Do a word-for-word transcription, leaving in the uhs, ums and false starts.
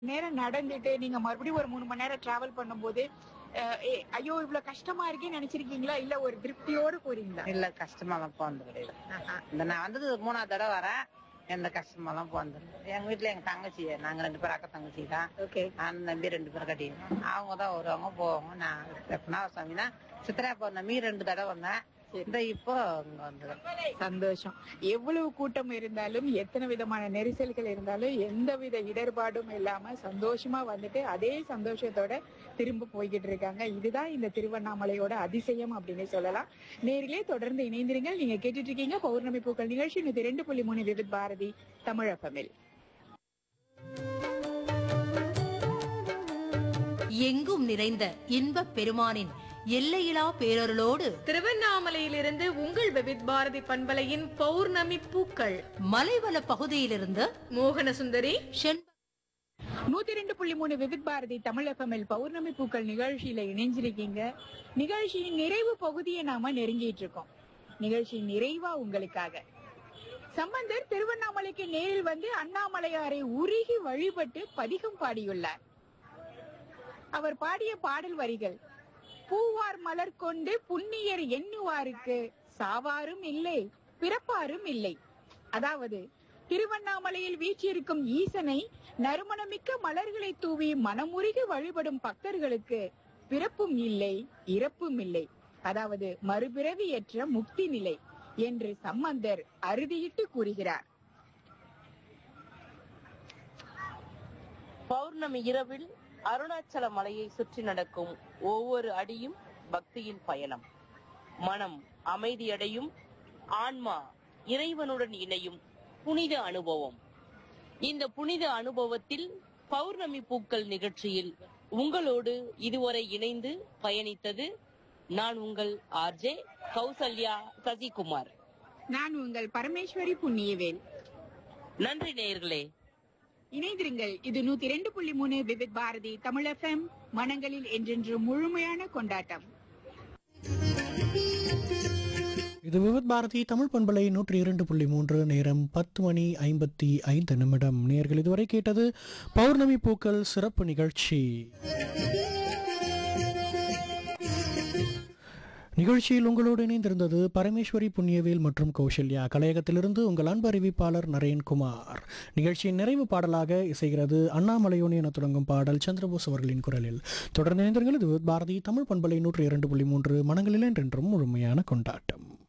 நேரம் நடந்துட்டு நீங்க மறுபடியும் ஒரு மூணு மணி நேரம் டிராவல் பண்ணும்போது அஹ், ஏ, ஐயோ இவ்வளவு கஷ்டமா இருக்கேன்னு நினைச்சிருக்கீங்களா இல்ல ஒரு திருப்தியோடு போறீங்களா? இல்ல கஷ்டமாலாம் போனது கிடையாது. ஆஹா. இந்த நான் வந்தது மூணாவது தடவை வரேன். எந்த கஷ்டமாலாம் போனது இல்ல. எங்க வீட்டுல எங்க தங்கச்சி நாங்க ரெண்டு பேரும் அக்கா தங்கச்சி தான். ஓகே. அண்ணன் தம்பி ரெண்டு பேரும் கட்டிக்கணும். அவங்க தான் வருவாங்க போவாங்க. நான் எப்பனா சாமினா சித்திரா பௌர்ணமி ரெண்டு தடவை வந்தேன். இந்த இப்போ இங்க வந்துடும். சந்தோஷம். எவ்வளவு கூட்டம் இருந்தாலும் எத்தனை விதமான நெரிசல்கள் இருந்தாலும் எந்தவித இடர்பாடும் இல்லாம சந்தோஷமா வந்துட்டு அதே சந்தோஷத்தோட திரும்ப போய்கிட்டு இருக்காங்க. இதுதான் இந்த திருவண்ணாமலையோட அதிசயம் அப்படின்னு சொல்லலாம். நேர்களே தொடர்ந்து இணைந்திருங்கள். நீங்க கேட்டுட்டு இருக்கீங்க பௌர்ணமி பூக்கள் நிகழ்ச்சி நூத்தி ரெண்டு புள்ளி மூணு விவித் பாரதி தமிழகமில். எங்கும் நிறைந்த இன்பப் பெருமானின் எல்லையிலா பேரருளோடு திருவண்ணாமலையிலிருந்து உங்கள் விவித் பாரதி பண்பலையின் பௌர்ணமி பூக்கள் மலைவள பகுதியிலிருந்து மோகன சுந்தரி செண் நூத்தி ரெண்டு புள்ளி மூணு விவித் பாரதி தமிழகமில் பௌர்ணமி பூக்கள் நிகழ்ச்சியில இணைஞ்சிருக்கீங்க. நிகழ்ச்சியின் நிறைவு பகுதியை நாம நெருங்கிட்டு இருக்கோம். நிகழ்ச்சியின் நிறைவா உங்களுக்காக சம்பந்தர் திருவண்ணாமலைக்கு நேரில் வந்து அண்ணாமலையாரை உருகி வழிபட்டு பதிகம் பாடியுள்ளார். அவர் பாடிய பாடல் வரிகள்: பூவார் மலர் கொண்டு புண்ணியர் எண்ணுவாருக்கு சாவாரும் இல்லை பிறப்பாரும் இல்லை. அதாவது திருவண்ணாமலையில் வீற்றிருக்கும் ஈசனை நறுமணமிக்க மலர்களை தூவி மனமுருகி வழிபடும் பக்தர்களுக்கு பிறப்பும் இல்லை இறப்பும் இல்லை, அதாவது மறுபிறவியற்ற முக்தி நிலை என்று சம்பந்தர் அறுதியிட்டு கூறுகிறார். பௌர்ணமி இரவில் அருணாச்சல மலையை சுற்றி நடக்கும் ஒவ்வொரு அடியும் பக்தியின் பயணம். மனம் அமைதியடையும், ஆன்மா இறைவனுடன் இணையும் புனித அனுபவம். இந்த புனித அனுபவத்தில் பௌர்ணமி பூக்கள் நிகழ்ச்சியில் உங்களோடு இதுவரை இணைந்து பயணித்தது நான் உங்கள் ஆர்ஜே கௌசல்யா சசிகுமார். நான் உங்கள் பரமேஸ்வரி புண்ணியவேல். நன்றி நேயர்களே. இணைந்திருங்கள். இது நூத்தி ரெண்டு புள்ளி மூணு விவித் பாரதி தமிழ் எஃப்எம். மனங்களில் என்றென்று முழுமையான கொண்டாட்டம். இது விவித் பாரதி தமிழ் பண்பலை நூற்றி இரண்டு புள்ளி மூன்று. நேரம் பத்து மணி ஐம்பத்தி ஐந்து நிமிடம். நேர்கள் இதுவரை கேட்டது பௌர்ணமி பூக்கள் சிறப்பு நிகழ்ச்சி. நிகழ்ச்சியில் உங்களோடு இணைந்திருந்தது பரமேஸ்வரி புண்ணியவேல் மற்றும் கௌசல்யா. கலையகத்திலிருந்து உங்கள் அன்பு அறிவிப்பாளர் நரேன்குமார். நிகழ்ச்சியின் நிறைவு பாடலாக இசைகிறது அண்ணாமலையோனி என தொடங்கும் பாடல் சந்திரபோஸ் அவர்களின் குரலில். தொடர்ந்து இணைந்திருங்கள். இது பாரதி தமிழ் பண்பலை நூற்றி இரண்டு புள்ளி மூன்று. மனங்களில் என்றென்றும் முழுமையான கொண்டாட்டம்.